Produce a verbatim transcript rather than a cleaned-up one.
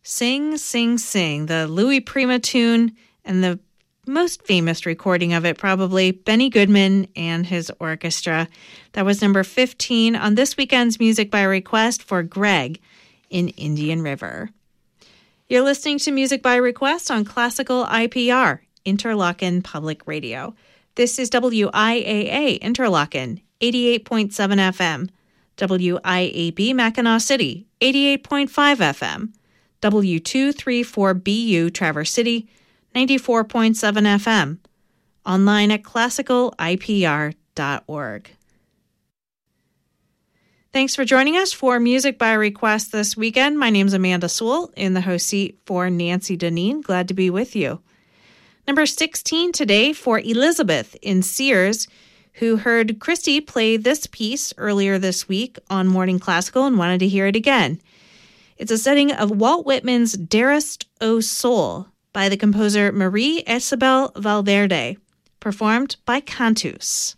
Sing, Sing, Sing, the Louis Prima tune, and the most famous recording of it, probably Benny Goodman and his orchestra. That was number fifteen on this weekend's Music by Request for Greg in Indian River. You're listening to Music by Request on Classical I P R, Interlochen Public Radio. This is W I A A Interlochen, eighty-eight point seven F M, W I A B Mackinac City, eighty-eight point five F M, W two thirty-four B U Traverse City, ninety-four point seven F M, online at classical I P R dot org. Thanks for joining us for Music by Request this weekend. My name's Amanda Sewell in the host seat for Nancy Deneen. Glad to be with you. Number sixteen today for Elizabeth in Sears, who heard Christy play this piece earlier this week on Morning Classical and wanted to hear it again. It's a setting of Walt Whitman's Dearest, O Soul by the composer Marie Isabel Valverde, performed by Cantus.